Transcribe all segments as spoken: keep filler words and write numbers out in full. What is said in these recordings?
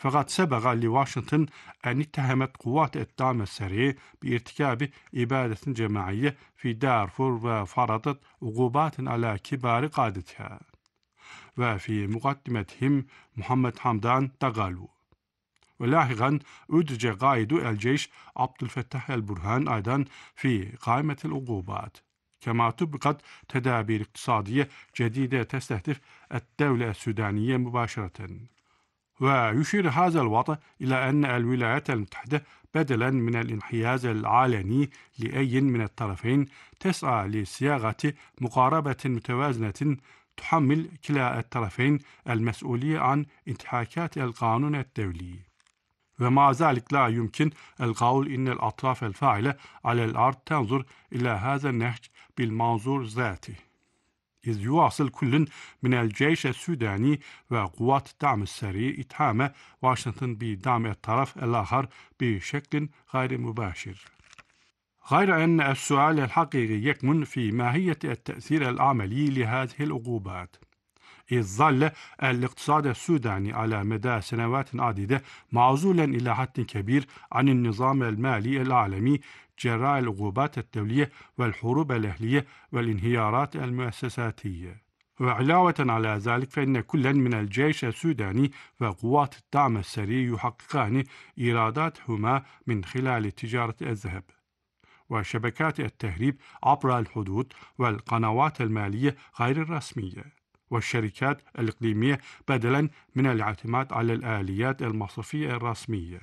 فقد سبق لواشنطن أن اتهمت قوات الدعم السريع بارتكاب إبادة جماعية في دارفور وفرضت عقوبات على كبار قادتها، وفي مقدمتهم محمد حمدان دغالو. ولاحقا أدرج قائد الجيش عبد الفتاح البرهان أيضا في قائمة العقوبات، كما طبقت تدابير اقتصادية جديدة تستهدف الدولة السودانية مباشرة. ويشير هذا الوضع إلى أن الولايات المتحدة بدلا من الانحياز العلني لأي من الطرفين تسعى لصياغة مقاربة متوازنة تحمل كلا الطرفين المسؤولية عن انتهاكات القانون الدولي. ومع ذلك لا يمكن القول إن الأطراف الفاعلة على الأرض تنظر إلى هذا النهج بالمنظور ذاته، إذ يواصل كل من الجيش السوداني وقوات الدعم السريع اتهام واشنطن بدعم الطرف الآخر بشكل غير مباشر. غير أن السؤال الحقيقي يكمن في ماهية التأثير العملي لهذه العقوبات، إذ ظل الاقتصاد السوداني على مدى سنوات عديدة معزولا إلى حد كبير عن النظام المالي العالمي جراء العقوبات الدولية والحروب الأهلية والانهيارات المؤسساتية. وعلاوة على ذلك فإن كل من الجيش السوداني وقوات الدعم السريع يحققان إيراداتهما من خلال تجارة الذهب وشبكات التهريب عبر الحدود والقنوات المالية غير الرسمية والشركات الإقليمية بدلا من الاعتماد على الآليات المصرفية الرسمية.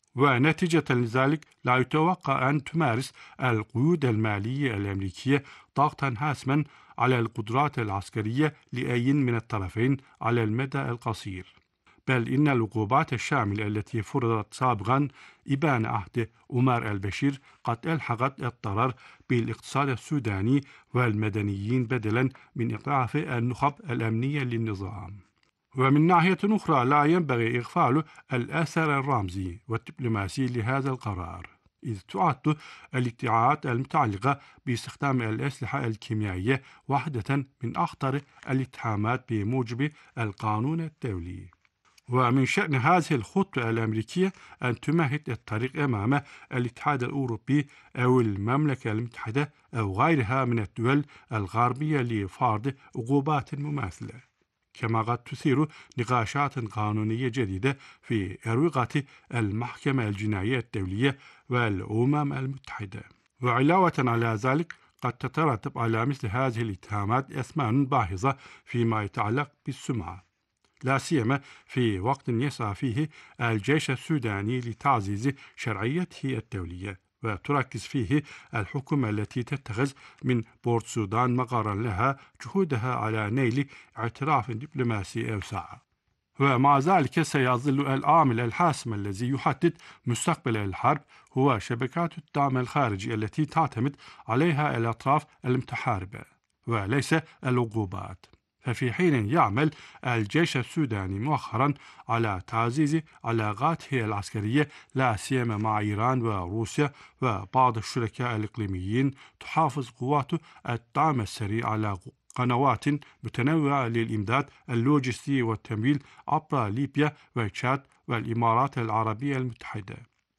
ونتيجة لذلك لا يتوقع أن تمارس القيود المالية الأمريكية ضغطا حاسما على القدرات العسكرية لأي من الطرفين على المدى القصير، بل إن العقوبات الشاملة التي فرضت سابقا إبان عهد عمر البشير قد ألحقت الضرر بالاقتصاد السوداني والمدنيين بدلا من إضعاف النخب الأمنية للنظام. ومن ناحية أخرى لا ينبغي إغفال الأثر الرمزي والدبلوماسي لهذا القرار، إذ تعد الادعاءات المتعلقة باستخدام الأسلحة الكيميائية واحدة من أخطر الاتهامات بموجب القانون الدولي. ومن شأن هذه الخطوة الأمريكية أن تمهد الطريق أمام الاتحاد الأوروبي أو المملكة المتحدة أو غيرها من الدول الغربية لفرض عقوبات مماثلة، كما قد تثير نقاشات قانونية جديدة في أروقة المحكمة الجنائية الدولية والأمم المتحدة. وعلاوة على ذلك قد تترتب على مثل هذه الاتهامات أثمان باهظة فيما يتعلق بالسمعة، لا سيما في وقت يسعى فيه الجيش السوداني لتعزيز شرعيته الدولية، وتركز فيه الحكومة التي تتخذ من بورت السودان مقرا لها جهودها على نيل اعتراف دبلوماسي أوسع. ومع ذلك سيظل العامل الحاسم الذي يحدد مستقبل الحرب هو شبكات الدعم الخارجي التي تعتمد عليها الأطراف المتحاربة وليس العقوبات. ففي حين يعمل الجيش السوداني مؤخرا على تعزيز علاقاته العسكرية لا سيما مع إيران وروسيا وبعض الشركاء الإقليميين، تحافظ قوات الدعم السريع على قنوات متنوعة للإمداد اللوجستي والتمويل عبر ليبيا وتشاد والإمارات العربية المتحدة.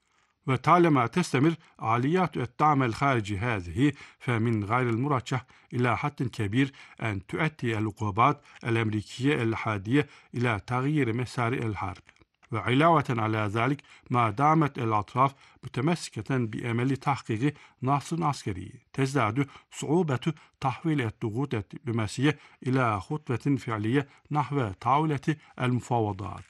وطالما تستمر عمليات الدعم الخارجي هذه، فمن غير المرجح إلى حد كبير أن تؤدي العقوبات الأمريكية الحادية إلى تغيير مسار الحرب. وعلاوة على ذلك، ما دامت الأطراف متمسكة بأمل تحقيق نصر عسكري، تزداد صعوبة تحويل الضغوط الدبلوماسية إلى خطوة فعلية نحو طاولة المفاوضات.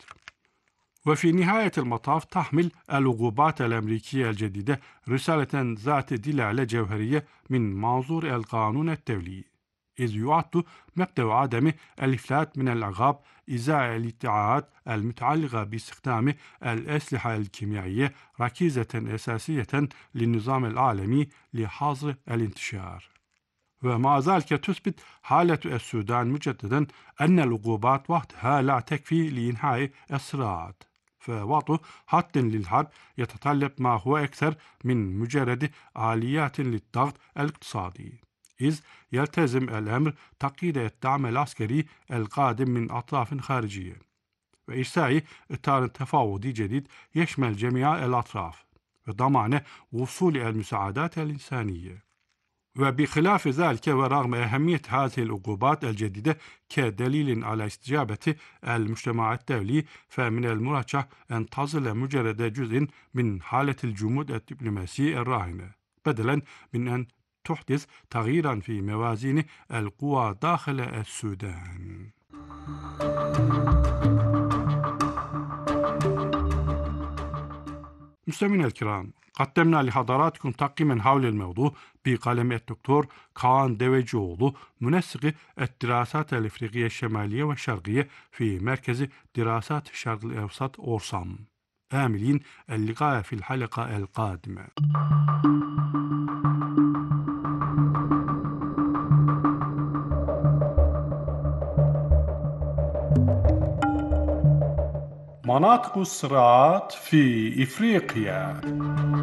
وفي نهاية المطاف تحمل العقوبات الأمريكية الجديدة رسالة ذات دلالة جوهرية من منظور القانون الدولي، إذ يعد مبدأ عدم الإفلات من العقاب إزاء الادعاءات المتعلقة باستخدام الأسلحة الكيميائية ركيزة أساسية للنظام العالمي لحظر الانتشار. ومع ذلك تثبت حالة السودان مجددا أن العقوبات وحدها لا تكفي لإنهاء الصراعات، فوضع حد للحرب يتطلب ما هو أكثر من مجرد آليات للضغط الاقتصادي، إذ يلتزم الأمر تقييد الدعم العسكري القادم من أطراف خارجية، وإرساء إطار تفاوضي جديد يشمل جميع الأطراف وضمان وصول المساعدات الإنسانية. وبخلاف ذلك ورغم أهمية هذه العقوبات الجديدة كدليل على استجابة المجتمع الدولي، فمن المرجح أن تظل مجرد جزء من حالة الجمود الدبلوماسي الراهنة، بدلا من أن تحدث تغييرا في موازين القوى داخل السودان. مستمعينا الكرام، قدمنا لحضراتكم تقييما حول الموضوع بقلم الدكتور كان دويجوغلو، منسق الدراسات الإفريقية الشمالية والشرقية في مركز دراسات الشرق الأوسط أورسام. آملين اللقاء في الحلقة القادمة. مناطق الصراعات في إفريقيا.